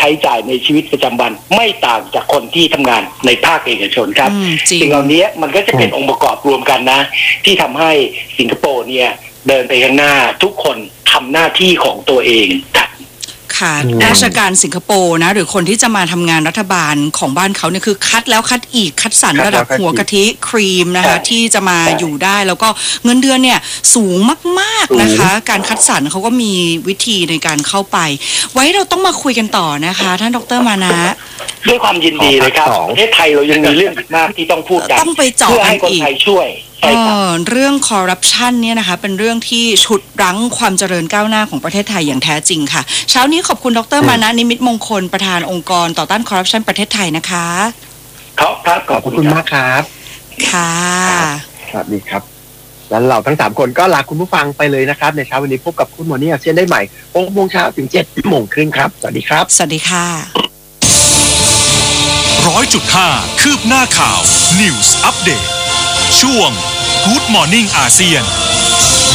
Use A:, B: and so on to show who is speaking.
A: ช้จ่ายในชีวิตประจำวันไม่ต่างจากคนที่ทำงานในภาคเอกชนครับสิ่งเหล่านี้มันก็จะเป็นองค์ประกอบรวมกันนะที่ทำให้สิงคโปร์เนี่ยเดินไปข้างหน้าทุกคนทำหน้าที่ของตัวเองครับ
B: ค่ะราชการสิงคโปร์นะหรือคนที่จะมาทำงานรัฐบาลของบ้านเขาเนี่ยคือคัดแล้วคัดอีกคัดสรรระดับหัวกะทิครีมนะคะที่จะมาอยู่ได้แล้วก็เงินเดือนเนี่ยสูงมากๆนะคะการคัดสรรเขาก็มีวิธีในการเข้าไปไว้เราต้องมาคุยกันต่อนะคะท่านดร.มานะ
A: ด้วยความยินดีเลยครับประเทศไทยเรายังมีเรื่องอีกมากที่ต้องพูดกัน
B: ต้องไปเจาะกันอีกเรื่องคอร์รัปชันเนี่ยนะคะเป็นเรื่องที่ฉุดรั้งความเจริญก้าวหน้าของประเทศไทยอย่างแท้จริงค่ะเช้านี้ขอบคุณดร.มานะนิมิตมงคลประธานองค์กรต่อต้านคอร์รัปชันประเทศไทยนะคะ
A: ครับขอบคุณมากครับ
B: ค่ะ
C: สวัสดีครับแล้วเราทั้ง3คนก็ลาคุณผู้ฟังไปเลยนะครับในเช้าวันนี้พบกับคุณหมอนี่อาเซียนได้ใหม่6 โมงเช้าถึง 7 โมงครึ่งครับสวัสดีครับ
B: สวัสดีค่ะ
D: 100.5 คืบหน้าข่าว News Update ช่วง Good Morning อาเซียน